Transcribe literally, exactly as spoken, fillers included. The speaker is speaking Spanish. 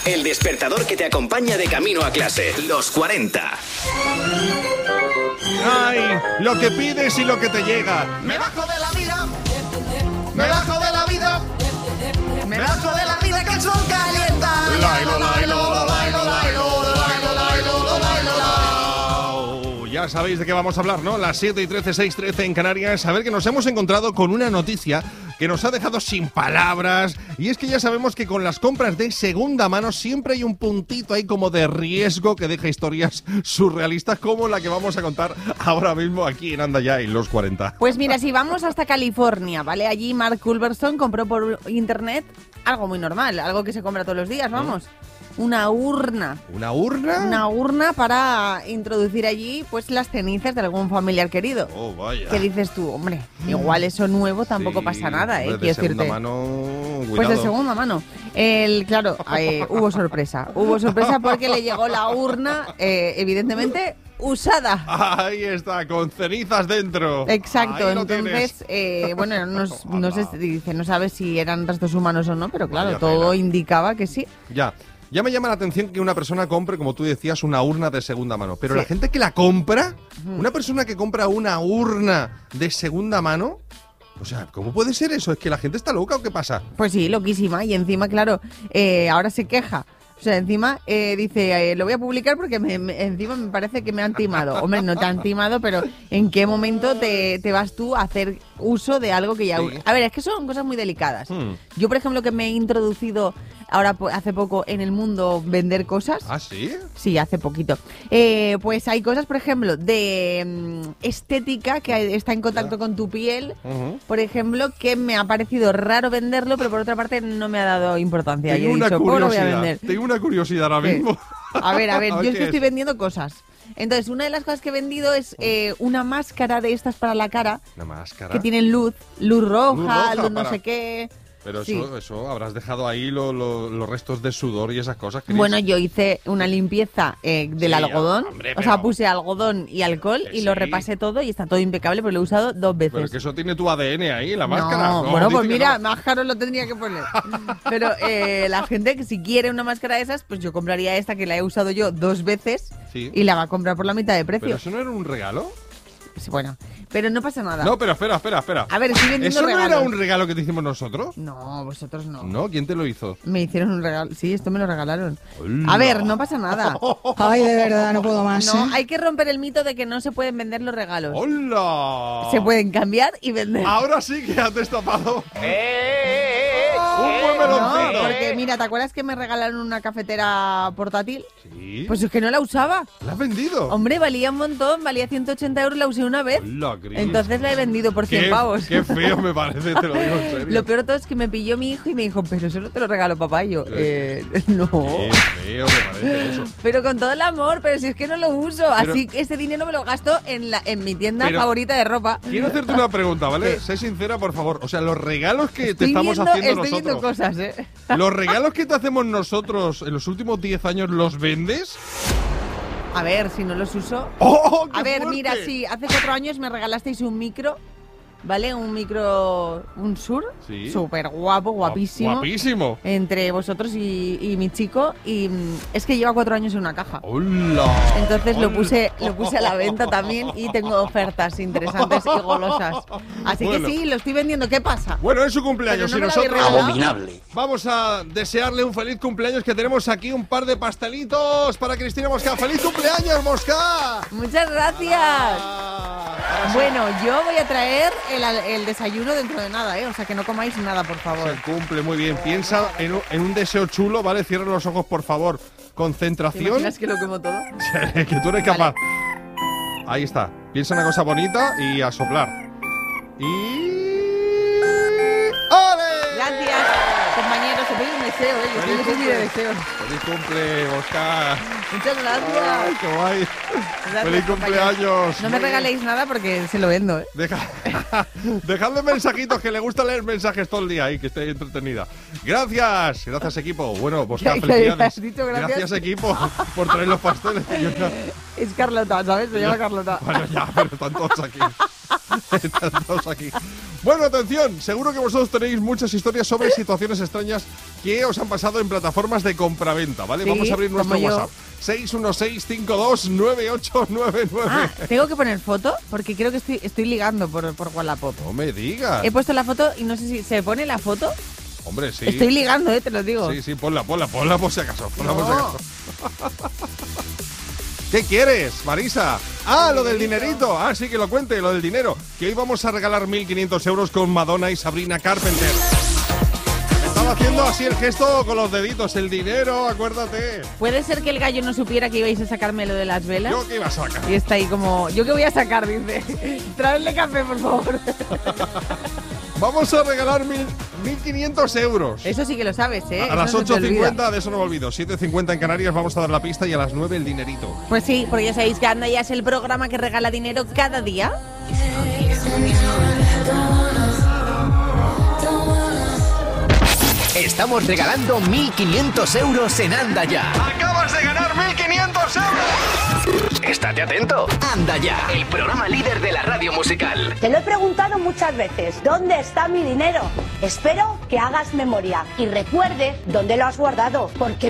El despertador que te acompaña de camino a clase. Los cuarenta. Ay, lo que pides y lo que te llega. Me bajo de la vida. Me bajo de la vida. Me bajo de la vida que el sol calienta. Lailo, lailo, lailo, lailo, lailo, lailo, lailo, lailo. Ya sabéis de qué vamos a hablar, ¿no? Las siete y trece, seis y trece en Canarias. A ver, que nos hemos encontrado con una noticia que nos ha dejado sin palabras. Y es que ya sabemos que con las compras de segunda mano siempre hay un puntito ahí como de riesgo que deja historias surrealistas como la que vamos a contar ahora mismo aquí en Anda Ya en Los cuarenta. Pues mira, si vamos hasta California, ¿vale? Allí Mark Culberson compró por internet algo muy normal, algo que se compra todos los días, vamos. Una urna. ¿Una urna? Una urna para introducir allí pues las cenizas de algún familiar querido. Oh, vaya. ¿Qué dices tú? Hombre, igual eso nuevo tampoco Sí, pasa nada, ¿eh? De Quiero segunda decirte. mano, cuidado. Pues de segunda mano. El, claro, eh, hubo sorpresa. Hubo sorpresa porque le llegó la urna, eh, evidentemente, usada. Ahí está, con cenizas dentro. Exacto, Ahí lo entonces, eh, bueno, no, no sé, dice, no sabe si eran restos humanos o no, pero claro, Vaya todo pena. indicaba que sí. Ya. Ya me llama la atención que una persona compre, como tú decías, una urna de segunda mano. Pero Sí. la gente que la compra, una persona que compra una urna de segunda mano, o sea, ¿cómo puede ser eso? ¿Es que la gente está loca o qué pasa? Pues sí, loquísima. Y encima, claro, eh, ahora se queja. O sea, encima eh, dice, eh, lo voy a publicar porque me, me- encima me parece que me han timado. Hombre, no te han timado, pero ¿en qué momento te, te vas tú a hacer uso de algo que ya... Sí. A ver, es que son cosas muy delicadas. Hmm. Yo, por ejemplo, que me he introducido ahora po- hace poco en el mundo vender cosas. ¿Ah, sí? Sí, hace poquito. Eh, pues hay cosas, por ejemplo, de mm, estética que está en contacto Ya. con tu piel. Ujú. Por ejemplo, que me ha parecido raro venderlo, pero por otra parte no me ha dado importancia. Tengo Yo he una dicho, ¿cómo lo voy a curiosidad. vender? Tengo una curiosidad ahora Sí. mismo. A ver, a ver, yo es ¿Qué que estoy es? vendiendo cosas. Entonces, una de las cosas que he vendido es eh, una máscara de estas para la cara Una máscara. que tienen luz, luz roja, Luz luz, roja no para- sé qué. Pero Sí. eso, eso, habrás dejado ahí lo- lo- los restos de sudor y esas cosas. Cris. Bueno, yo hice una limpieza eh, del Sí, algodón, hombre, o sea, pero- puse algodón y alcohol Que y lo sí. repasé todo y está todo impecable, pero lo he usado dos veces. Pero es que eso tiene tu A D N ahí, la máscara. No, No, bueno, dice pues que mira, no. más caro lo tendría que poner. Pero eh, la gente que si quiere una máscara de esas, pues yo compraría esta que la he usado yo dos veces Sí. y la va a comprar por la mitad de precio. ¿Pero eso no era un regalo? Sí, bueno, pero no pasa nada. No, pero espera, espera, espera. A ver, estoy vendiendo ¿Eso no regalos. era un regalo que te hicimos nosotros? No, vosotros no. No, ¿quién te lo hizo? Me hicieron un regalo. Sí, esto me lo regalaron. Hola. A ver, no pasa nada. Ay, de verdad, no puedo más. No, ¿eh? hay que romper el mito de que no se pueden vender los regalos. ¡Hola! Se pueden cambiar y vender. Ahora sí que has destapado Eh, un buen No, meloncito. porque mira, ¿te acuerdas que me regalaron una cafetera portátil? Sí. Pues es que no la usaba. ¿La has vendido? Hombre, valía un montón, valía ciento ochenta euros, la usé una vez. Hola, Cris. Entonces la he vendido por cien qué, pavos. Qué feo me parece, te lo digo en serio. Lo peor de todo es que me pilló mi hijo y me dijo, pero eso no te lo regalo papá. Y yo, eh, no. Qué feo me parece eso. Pero con todo el amor, pero si es que no lo uso. Pero- Así que ese dinero me lo gasto en, la, en mi tienda Pero- favorita de ropa. Quiero hacerte una pregunta, ¿vale? ¿Qué? Sé sincera, por favor. O sea, los regalos que te Estoy estamos viendo, haciendo estoy viendo nosotros. cosas, ¿eh? ¿Los regalos que te hacemos nosotros en los últimos diez años los vendes? A ver, si no los uso. ¡Oh, qué A ver, fuerte! mira, sí, hace cuatro años me regalasteis un micro, ¿vale? Un micro, un Sur, Sí. súper guapo, guapísimo. Guapísimo. Entre vosotros y, y mi chico. Y mm, es que lleva cuatro años en una caja. ¡Hola! Entonces lo ¡Hola! puse, lo puse a la venta también y tengo ofertas interesantes y golosas. Así Bueno. que sí, lo estoy vendiendo. ¿Qué pasa? Bueno, es su cumpleaños Pero no y me lo habéis nosotros regalado. Abominable. vamos a desearle un feliz cumpleaños, que tenemos aquí un par de pastelitos para Cristina Mosca. ¡Feliz cumpleaños, Mosca! Muchas gracias. Ah, ahora sí. Bueno, yo voy a traer el, el desayuno dentro de nada, ¿eh? O sea que no comáis nada, por favor. Se cumple muy bien. Piensa en un, en un deseo chulo, ¿vale? Cierra los ojos, por favor. ¿Te Concentración. imaginas que lo quemo todo? Que tú eres capaz. Ahí está. Piensa una cosa bonita y a soplar. Y... ¡Ole! Gracias, compañeros. Se pide un deseo, ¿eh? Yo Feliz tengo que cumple. de deseos. ¡Feliz cumple, Oscar! Muchas ¡Ay, gracias. qué guay! Gracias, ¡Feliz compañeros. cumpleaños! No me regaléis nada porque se lo vendo, ¿eh? Deja, dejadle mensajitos, que le gusta leer mensajes todo el día y que esté entretenida. Gracias, gracias equipo. Bueno, pues ¿Qué- qué felicidades. has dicho gracias? equipo por traer los pasteles. Yo ya- Es Carlota, ¿sabes? Se llama Carlota. Bueno, ya, pero están todos aquí. Están todos aquí. Bueno, atención, seguro que vosotros tenéis muchas historias sobre situaciones extrañas que os han pasado en plataformas de compraventa, ¿vale? Sí, Vamos a abrir nuestro como yo. WhatsApp. seis uno seis cinco dos nueve ocho nueve nueve. Ah, ¿tengo que poner foto? Porque creo que estoy, estoy ligando por, por Wallapop. No me digas. He puesto la foto y no sé si se pone la foto. Hombre, sí. Estoy ligando, eh, te lo digo. Sí, sí, ponla, ponla, ponla por si acaso. Ponla No. por si acaso. ¿Qué quieres, Marisa? Ah, lo del dinerito. Ah, sí, que lo cuente, lo del dinero. Que hoy vamos a regalar mil quinientos euros con Madonna y Sabrina Carpenter. Estaba haciendo así el gesto con los deditos. El dinero, acuérdate. ¿Puede ser que el gallo no supiera que ibais a sacarme lo de las velas? ¿Yo qué iba a sacar? Y está ahí como, ¿yo qué voy a sacar? Dice. Traedle café, por favor. Vamos a regalar mil, mil quinientos euros. Eso sí que lo sabes, ¿eh? A Eso las no se te ocho olvida. cincuenta, de eso no me olvido. siete cincuenta en Canarias vamos a dar la pista y a las nueve el dinerito. Pues sí, porque ya sabéis que Anda Ya es el programa que regala dinero cada día. Estamos regalando mil quinientos euros en Anda Ya. ¡Acabas de ganar mil quinientos euros! Estate atento. Anda Ya, el programa líder de la radio musical. Te lo he preguntado muchas veces, ¿dónde está mi dinero? Espero que hagas memoria y recuerde dónde lo has guardado, porque